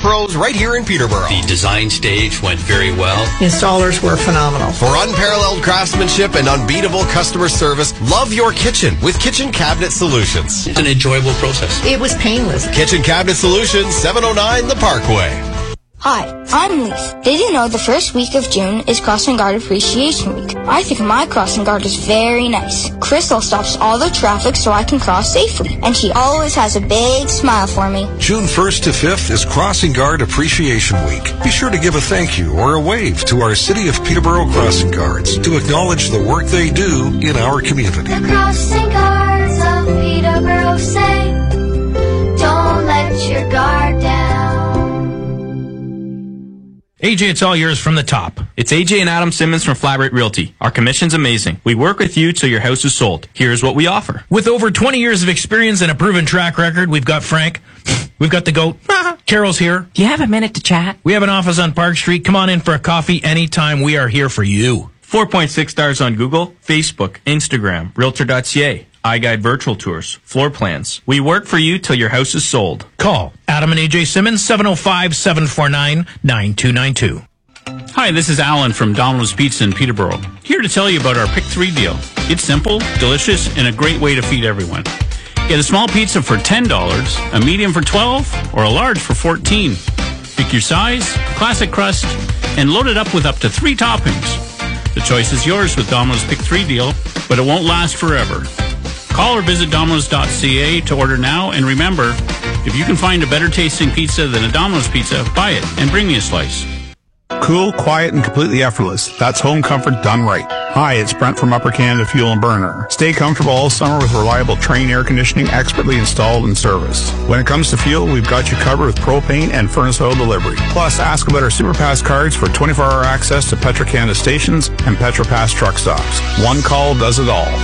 pros right here in Peterborough. The design stage went very well. Installers were phenomenal. For unparalleled craftsmanship and unbeatable customer service, love your kitchen with Kitchen Cabinet Solutions. It's an enjoyable process. It was painless. Kitchen Cabinet Solutions, 709 The Parkway. Hi, I'm Leaf. Did you know the first week of June is Crossing Guard Appreciation Week? I think my crossing guard is very nice. Crystal stops all the traffic so I can cross safely, and she always has a big smile for me. June 1st to 5th is Crossing Guard Appreciation Week. Be sure to give a thank you or a wave to our City of Peterborough Crossing Guards to acknowledge the work they do in our community. The Crossing Guards of Peterborough say, don't let your guard down. AJ, it's all yours from the top. It's AJ and Adam Simmons from Flatrate Realty. Our commission's amazing. We work with you till your house is sold. Here's what we offer. With over 20 years of experience and a proven track record, we've got Frank. We've got the GOAT. Carol's here. Do you have a minute to chat? We have an office on Park Street. Come on in for a coffee anytime. We are here for you. 4.6 stars on Google, Facebook, Instagram, Realtor.ca. iGuide virtual tours, floor plans. We work for you till your house is sold. Call Adam and AJ Simmons, 705-749-9292. Hi, this is Alan from Domino's Pizza in Peterborough. Here to tell you about our Pick 3 deal. It's simple, delicious, and a great way to feed everyone. Get a small pizza for $10, a medium for $12, or a large for $14. Pick your size, classic crust, and load it up with up to 3 toppings. The choice is yours with Domino's Pick 3 deal, but it won't last forever. Call or visit Domino's.ca to order now, and remember, if you can find a better tasting pizza than a Domino's pizza, buy it and bring me a slice. Cool, quiet, and completely effortless. That's home comfort done right. Hi, it's Brent from Upper Canada Fuel and Burner. Stay comfortable all summer with reliable Trane air conditioning expertly installed and serviced. When it comes to fuel, we've got you covered with propane and furnace oil delivery. Plus, ask about our SuperPass cards for 24-hour access to Petro-Canada stations and PetroPass truck stops. One call does it all.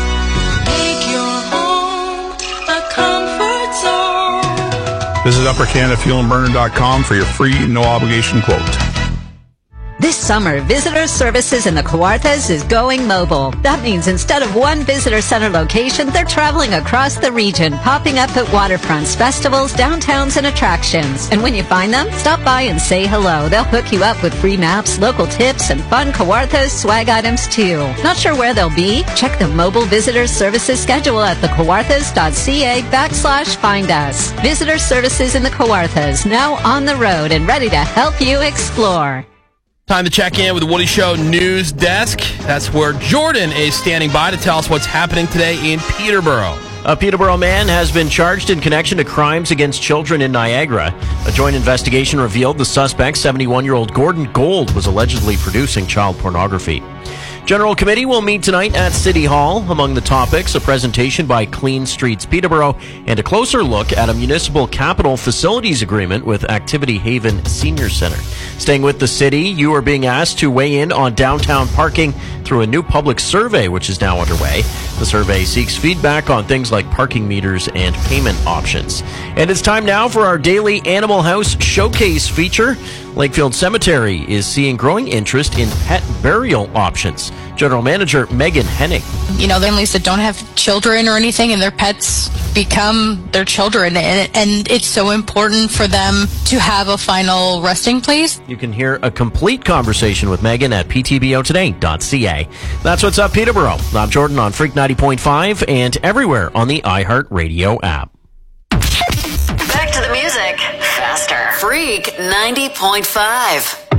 Visit UpperCanadaFuelandBurner.com for your free, no-obligation quote. This summer, Visitor Services in the Kawarthas is going mobile. That means instead of one visitor center location, they're traveling across the region, popping up at waterfronts, festivals, downtowns, and attractions. And when you find them, stop by and say hello. They'll hook you up with free maps, local tips, and fun Kawarthas swag items too. Not sure where they'll be? Check the Mobile Visitor Services schedule at thekawarthas.ca/find us. Visitor Services in the Kawarthas, now on the road and ready to help you explore. Time to check in with the Woody Show News Desk. That's where Jordan is standing by to tell us what's happening today in Peterborough. A Peterborough man has been charged in connection to crimes against children in Niagara. A joint investigation revealed the suspect, 71-year-old Gordon Gold, was allegedly producing child pornography. General Committee will meet tonight at City Hall. Among the topics, a presentation by Clean Streets Peterborough and a closer look at a municipal capital facilities agreement with Activity Haven Senior Center. Staying with the city, you are being asked to weigh in on downtown parking through a new public survey, which is now underway. The survey seeks feedback on things like parking meters and payment options. And it's time now for our daily Animal House Showcase feature. Lakefield Cemetery is seeing growing interest in pet burial options. General Manager Megan Henning. You know, families that don't have children or anything and their pets become their children, and it's so important for them to have a final resting place. You can hear a complete conversation with Megan at ptbotoday.ca. That's what's up, Peterborough. I'm Jordan on Freak 90.5 and everywhere on the iHeartRadio app. Back to the music. Faster. Freak 90.5.